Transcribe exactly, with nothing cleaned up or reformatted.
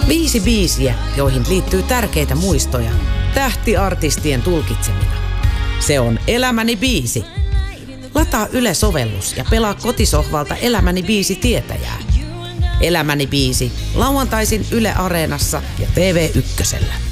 Viisi biisiä, joihin liittyy tärkeitä muistoja, tähtiartistien tulkitsemina. Se on Elämäni biisi. Lataa Yle-sovellus ja pelaa kotisohvalta Elämäni biisi tietäjää. Elämäni biisi, lauantaisin Yle Areenassa ja T V Ykkösellä.